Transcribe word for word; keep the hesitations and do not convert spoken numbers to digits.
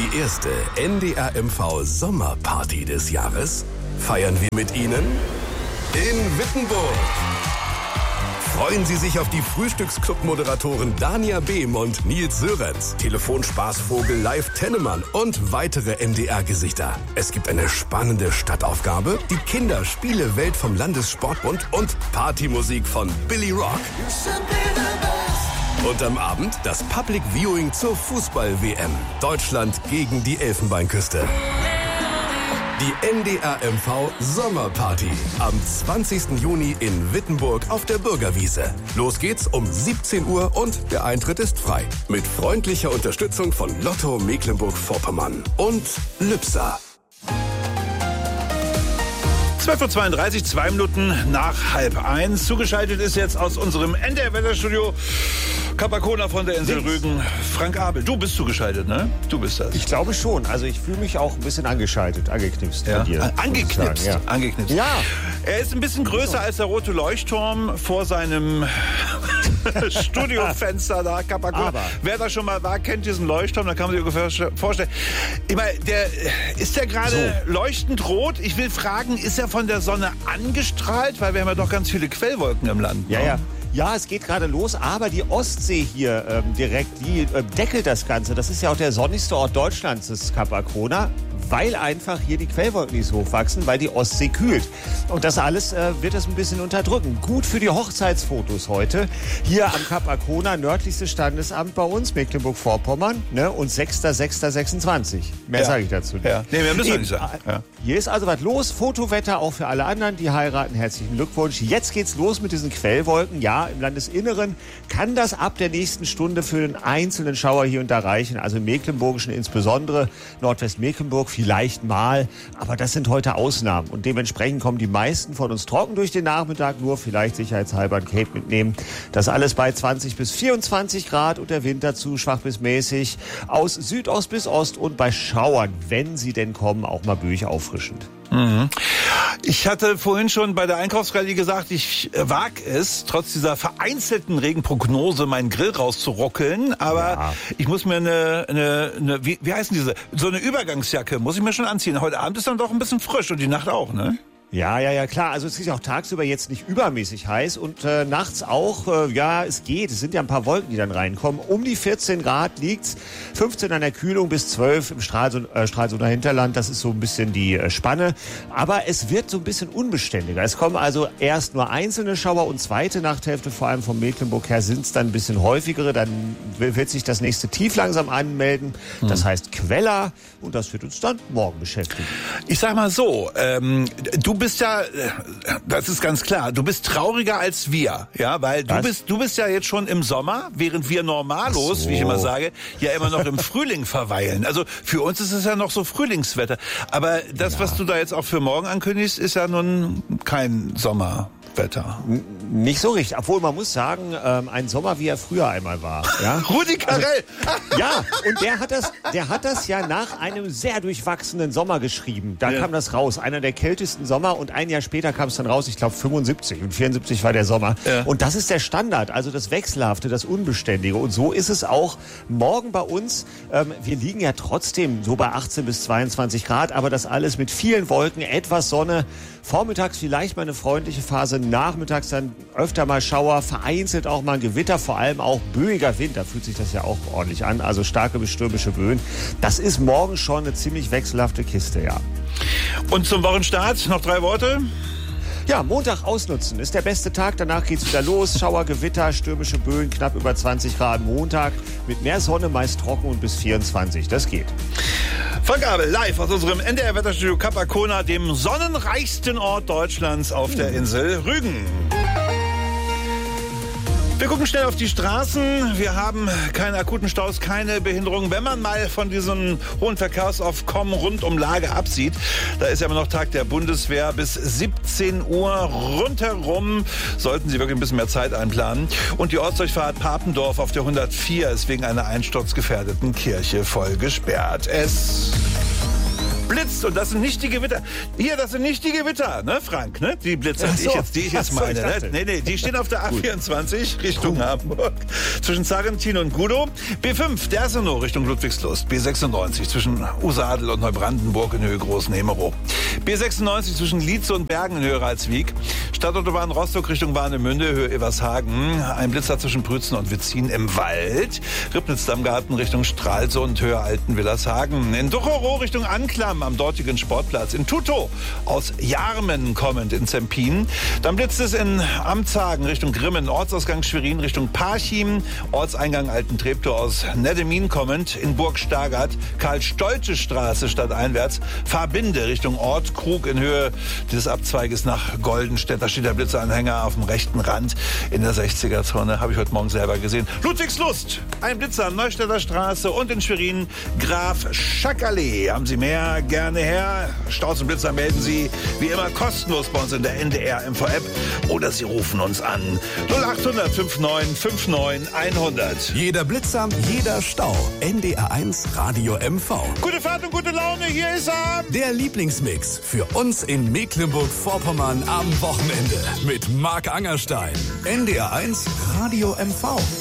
Die erste N D R M V Sommerparty des Jahres feiern wir mit Ihnen in Wittenburg. Freuen Sie sich auf die Frühstücksclub-Moderatoren Dania Behm und Nils Sörenz, Telefonspaßvogel Live Tennemann und weitere N D R-Gesichter. Es gibt eine spannende Stadtaufgabe, die Kinderspiele-Welt vom Landessportbund und Partymusik von Billy Rock. Und am Abend das Public Viewing zur Fußball-W M. Deutschland gegen die Elfenbeinküste. Die N D R M V Sommerparty am zwanzigsten Juni in Wittenburg auf der Bürgerwiese. Los geht's um siebzehn Uhr und der Eintritt ist frei. Mit freundlicher Unterstützung von Lotto Mecklenburg-Vorpommern und Lübser. zwölf Uhr zweiunddreißig, zwei Minuten nach halb eins. Zugeschaltet ist jetzt aus unserem N D R-Wetterstudio Capacona von der Insel Rügen Frank Abel. Du bist zugeschaltet, ne? Du bist das. Ich glaube schon. Also ich fühle mich auch ein bisschen angeschaltet, angeknipst ja. von dir. Angeknipst, ja. angeknipst. Ja. Er ist ein bisschen größer als der rote Leuchtturm vor seinem Studiofenster da, Capacona. Aber wer da schon mal war, kennt diesen Leuchtturm, da kann man sich ungefähr vorstellen. Ich meine, der, ist der gerade so leuchtend rot? Ich will fragen, ist er von der Sonne angestrahlt? Weil wir haben ja doch ganz viele Quellwolken im Land. Ja, ja. Ja, es geht gerade los, aber die Ostsee hier ähm, direkt, die äh, deckelt das Ganze. Das ist ja auch der sonnigste Ort Deutschlands, das Capacona, weil einfach hier die Quellwolken nicht so hochwachsen, weil die Ostsee kühlt. Und das alles äh, wird es ein bisschen unterdrücken. Gut für die Hochzeitsfotos heute. Hier am Capacona, nördlichstes Standesamt bei uns, Mecklenburg-Vorpommern, ne? Und sechster sechster sechsundzwanzig. Mehr ja. sage ich dazu nicht. Ja. Nee, mehr müssen wir nicht sagen. Ja. Hier ist also was los. Fotowetter auch für alle anderen, die heiraten. Herzlichen Glückwunsch. Jetzt geht's los mit diesen Quellwolken. Ja, im Landesinneren kann das ab der nächsten Stunde für den einzelnen Schauer hier und da reichen. Also im Mecklenburgischen insbesondere, Nordwestmecklenburg vielleicht mal. Aber das sind heute Ausnahmen. Und dementsprechend kommen die meisten von uns trocken durch den Nachmittag. Nur vielleicht sicherheitshalber ein Cape mitnehmen. Das alles bei zwanzig bis vierundzwanzig Grad und der Wind dazu schwach bis mäßig. Aus Südost bis Ost und bei Schauern, wenn sie denn kommen, auch mal böig auffrischend. Mhm. Ich hatte vorhin schon bei der Einkaufsrallye gesagt, ich wage es, trotz dieser vereinzelten Regenprognose, meinen Grill rauszuruckeln. Aber ja. ich muss mir eine, eine, eine wie, wie heißen diese, so eine Übergangsjacke muss ich mir schon anziehen. Heute Abend ist dann doch ein bisschen frisch und die Nacht auch, ne? Ja, ja, ja, klar. Also es ist auch tagsüber jetzt nicht übermäßig heiß und äh, nachts auch, äh, ja, es geht. Es sind ja ein paar Wolken, die dann reinkommen. Um die vierzehn Grad liegt's, fünfzehn an der Kühlung bis zwölf im Stralsund, äh, Stralsunder Hinterland. Das ist so ein bisschen die äh, Spanne. Aber es wird so ein bisschen unbeständiger. Es kommen also erst nur einzelne Schauer und zweite Nachthälfte, vor allem von Mecklenburg her, sind's dann ein bisschen häufigere. Dann wird sich das nächste Tief langsam anmelden. Hm. Das heißt Queller und das wird uns dann morgen beschäftigen. Ich sag mal so, ähm, du bist ja, das ist ganz klar, du bist trauriger als wir, ja, weil du Was? bist, du bist ja jetzt schon im Sommer, während wir normalos, so. wie ich immer sage, ja immer noch im Frühling verweilen. Also für uns ist es ja noch so Frühlingswetter. Aber das, ja. was du da jetzt auch für morgen ankündigst, ist ja nun kein Sommer. Wetter. Nicht so richtig. Obwohl man muss sagen, ähm, ein Sommer, wie er früher einmal war. Ja? Rudi Carrell! Also, ja, und der hat das, der hat das ja nach einem sehr durchwachsenen Sommer geschrieben. Da ja. kam das raus. Einer der kältesten Sommer und ein Jahr später kam es dann raus, ich glaube fünfundsiebzig und vierundsiebzig war der Sommer. Ja. Und das ist der Standard, also das Wechselhafte, das Unbeständige. Und so ist es auch morgen bei uns. Ähm, wir liegen ja trotzdem so bei achtzehn bis zweiundzwanzig Grad, aber das alles mit vielen Wolken, etwas Sonne. Vormittags vielleicht mal eine freundliche Phase, nachmittags dann öfter mal Schauer, vereinzelt auch mal ein Gewitter, vor allem auch böiger Wind, da fühlt sich das ja auch ordentlich an, also starke bis stürmische Böen. Das ist morgen schon eine ziemlich wechselhafte Kiste, ja. Und zum Wochenstart noch drei Worte? Ja, Montag ausnutzen ist der beste Tag, danach geht's wieder los. Schauer, Gewitter, stürmische Böen, knapp über zwanzig Grad Montag. Mit mehr Sonne, meist trocken und bis vierundzwanzig, das geht. Frank Abel, live aus unserem N D R-Wetterstudio Capacona, dem sonnenreichsten Ort Deutschlands auf der Insel Rügen. Wir gucken schnell auf die Straßen. Wir haben keine akuten Staus, keine Behinderungen. Wenn man mal von diesem hohen Verkehrsaufkommen rund um Lage absieht, da ist ja immer noch Tag der Bundeswehr bis siebzehn Uhr. Rundherum sollten Sie wirklich ein bisschen mehr Zeit einplanen. Und die Ortsdurchfahrt Papendorf auf der hundertvier ist wegen einer einsturzgefährdeten Kirche voll gesperrt. Es blitzt und das sind nicht die Gewitter. Hier, das sind nicht die Gewitter, ne, Frank, ne? Die Blitzer, die ich jetzt, die ich jetzt meine, ne? Nee, nee, die stehen auf der A vierundzwanzig Richtung Hamburg, zwischen Sarrentin und Gudow. B fünf, Dersenow Richtung Ludwigslust. B sechsundneunzig zwischen Usadel und Neubrandenburg in Höhe Großenhemerow. B sechsundneunzig zwischen Lietze und Bergen in Höhe Ralswiek. Stadtautobahn Rostock Richtung Warnemünde, Höhe Evershagen. Ein Blitzer zwischen Prützen und Witzin im Wald. Ribnitz-Dammgarten Richtung Stralsund, Höhe Alten-Willershagen. In Ducherow Richtung Anklam am dortigen Sportplatz. In Tutow aus Jarmen kommend in Zempin. Dann blitzt es in Amtshagen Richtung Grimmen, Ortsausgang Schwerin Richtung Parchim, Ortseingang Alten-Treptow aus Neddemin kommend. In Burg Stargard, Karl-Stolze-Straße stadteinwärts. Fahrbinde Richtung Ort Krug in Höhe des Abzweiges nach Goldenstedt. Da steht der Blitzeranhänger auf dem rechten Rand in der sechziger-Zone. Habe ich heute Morgen selber gesehen. Ludwigslust, ein Blitzer am Neustädter Straße und in Schwerin Graf Schackerlee. Haben Sie mehr? Gerne her. Staus und Blitzer melden Sie wie immer kostenlos bei uns in der N D R M V-App oder Sie rufen uns an null acht hundert neunundfünfzig neunundfünfzig hundert. Jeder Blitzer, jeder Stau. N D R eins Radio M V. Gute Fahrt und gute Laune, hier ist er. Der Lieblingsmix für uns in Mecklenburg-Vorpommern am Wochenende mit Marc Angerstein. N D R eins Radio M V.